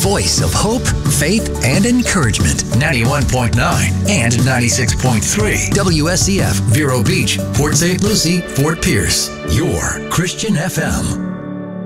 voice of hope, faith, and encouragement. 91.9 and 96.3. WSCF, Vero Beach, Port St. Lucie, Fort Pierce. Your Christian FM.